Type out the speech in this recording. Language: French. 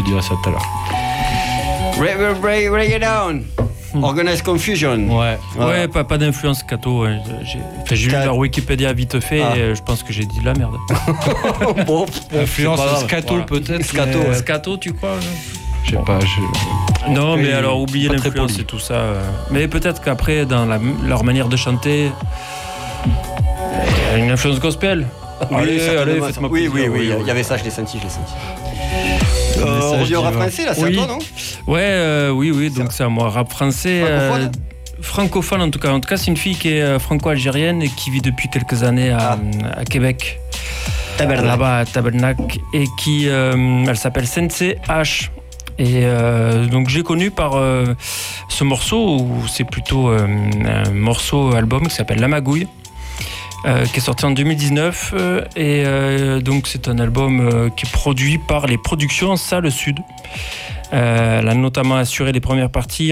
dirai ça tout à l'heure. Break it down. Organized Confusion. Ouais, pas d'influence scato. Ouais. J'ai lu leur Wikipédia vite fait et je pense que j'ai dit de la merde. Bon, influence scato voilà. Peut-être. Scato, tu crois je sais pas. Non, mais alors oubliez l'influence et tout ça. Mais peut-être qu'après, dans leur manière de chanter, il y a une influence gospel. Allez, faites-moi plaisir. Oui, il y avait ça, je l'ai senti. On revient au rap français, là, c'est à toi, non ? Ouais, oui, donc c'est à moi. Rap français, francophone en tout cas. En tout cas, c'est une fille qui est franco-algérienne et qui vit depuis quelques années à Québec. Là-bas à Tabernac. Et qui, elle s'appelle Sensei H. Et donc j'ai connu par ce morceau, où c'est plutôt un morceau album qui s'appelle La Magouille. Qui est sorti en 2019 et donc c'est un album qui est produit par les productions Salle Sud. Elle a notamment assuré les premières parties